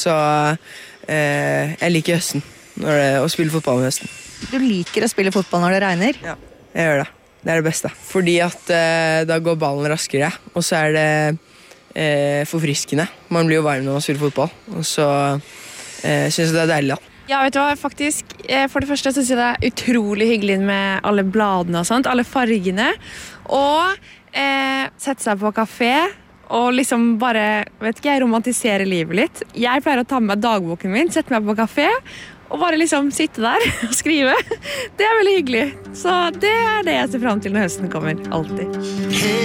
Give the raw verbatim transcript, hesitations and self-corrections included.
Så eh, jeg liker høsten, når det, å spille fotball med høsten. Du liker å spille fotball når det regner? Ja, jeg gjør det. Det er det beste. Fordi at eh, da går ballen raskere, og så er det eh, forfriskende. Man blir jo varm når man spiller fotball, og så eh, synes jeg det er deilig da. Ja, vet du hva, faktisk, for det første synes jeg det er utrolig hyggelig med alle bladene og sånt, alle fargene, og eh, sette seg på kafé, og liksom bare, vet ikke, jeg romantiserer livet litt. Jeg pleier å ta med dagboken min, sette meg på kafé, og bare liksom sitte der og skrive. Det er veldig hyggelig, så det er det jeg ser frem til når høsten kommer, alltid.